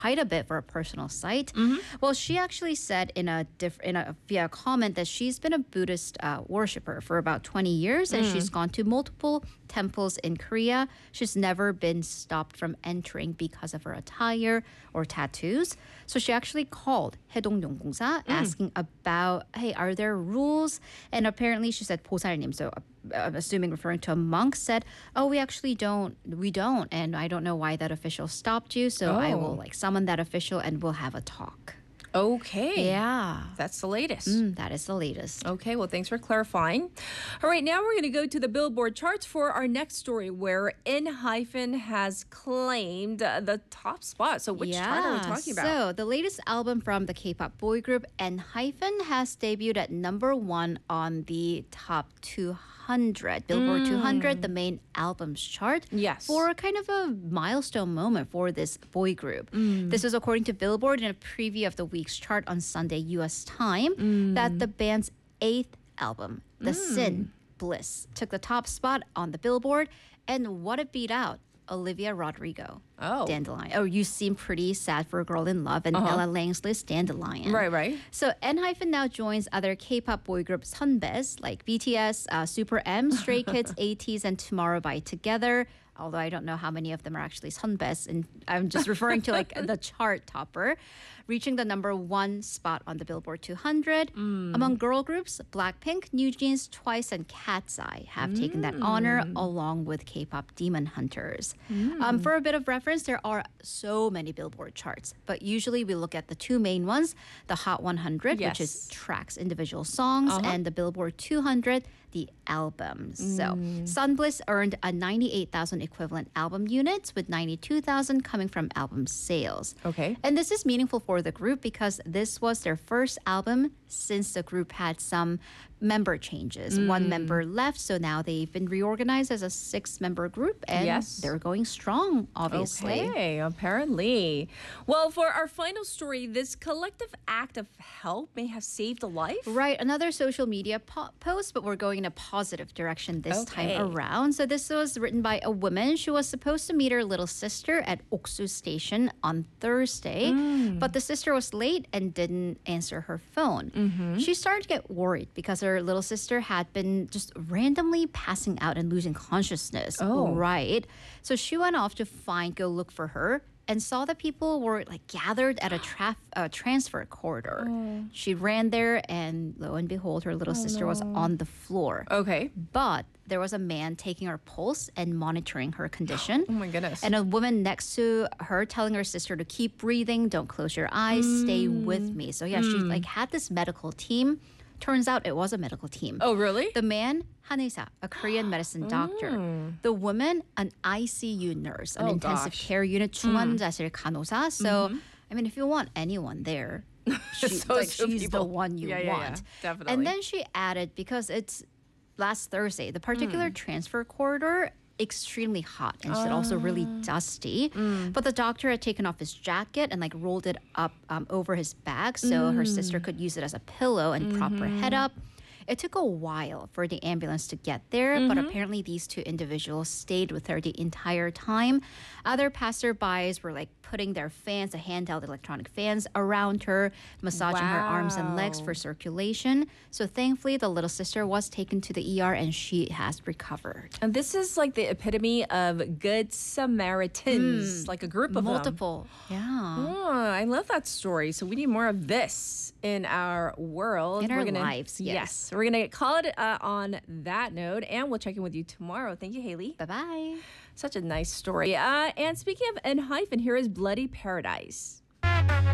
quite a bit for a personal site. Well, she actually said via comment that she's been a Buddhist worshiper for about 20 years and she's gone to multiple temples in Korea. She's never been stopped from entering because of her attire or tattoos. So she actually called Haedong Yonggongsa asking about, hey, are there rules? And apparently she said 보살님, so I'm assuming referring to a monk, said, oh, we don't. And I don't know why that official stopped you. So I will summon that official and we'll have a talk. Okay. Yeah. That's the latest. That is the latest. Okay, well, thanks for clarifying. All right, now we're going to go to the Billboard charts for our next story where ENHYPEN has claimed the top spot. So which chart are we talking about? So the latest album from the K-pop boy group ENHYPEN has debuted at number 1 on the top 200, Billboard 200, the main albums chart. Yes. For kind of a milestone moment for this boy group. This was according to Billboard in a preview of the week's chart on Sunday U.S. time that the band's 8th album, The Sin Bliss, took the top spot on the Billboard. And what it beat out? Olivia Rodrigo. Oh. Dandelion. Oh, you seem pretty sad for a girl in love. And Ella Langsley's Dandelion. Right. So ENHYPEN now joins other K-pop boy groups Sunbes like BTS, Super M, Stray Kids, ATEEZ, and Tomorrow by Together. Although I don't know how many of them are actually Sunbes, and I'm just referring to the chart topper, reaching the number 1 spot on the Billboard 200. Among girl groups, Blackpink, NewJeans, Twice, and Cat's Eye have taken that honor along with K-pop Demon Hunters. For a bit of reference, there are so many Billboard charts, but usually we look at the 2 main ones, the Hot 100, which is tracks, individual songs, and the Billboard 200, the albums. So Sunbliss earned a 98,000 equivalent album units, with 92,000 coming from album sales. Okay. And this is meaningful for the group because this was their first album since the group had some member changes. 1 member left, so now they've been reorganized as a 6-member group, and they're going strong, obviously. Okay, apparently. Well, for our final story, this collective act of help may have saved a life. Right, another social media post, but we're going in a positive direction this time around. So this was written by a woman. She was supposed to meet her little sister at Oksu Station on Thursday, but the sister was late and didn't answer her phone. She started to get worried because her little sister had been just randomly passing out and losing consciousness. Right. So she went off to go look for her and saw that people were gathered at a transfer corridor. She ran there and lo and behold, her little sister was on the floor. Okay. But there was a man taking her pulse and monitoring her condition. Oh my goodness. And a woman next to her telling her sister to keep breathing, don't close your eyes, stay with me. So yeah, she had this medical team. Turns out it was a medical team. Oh, really? The man, 한의사, a Korean medicine doctor. The woman, an ICU nurse, an intensive care unit, 중환자실 간호사. So, I mean, if you want anyone there, she's the one you want. Yeah, definitely. And then she added, because it's last Thursday, the particular transfer corridor, extremely hot and also really dusty. But the doctor had taken off his jacket and rolled it up over his back so her sister could use it as a pillow and prop her head up. It took a while for the ambulance to get there, but apparently these 2 individuals stayed with her the entire time. Other passerbys were putting their fans, the handheld electronic fans, around her, massaging her arms and legs for circulation. So thankfully, the little sister was taken to the ER and she has recovered. And this is the epitome of good Samaritans, a group of multiple. Them. Yeah. Oh, I love that story. So we need more of this in our world. In our lives, yes. We're going to call it on that note, and we'll check in with you tomorrow. Thank you, Haley. Bye-bye. Such a nice story. And speaking of ENHYPEN, here is Bloody Paradise.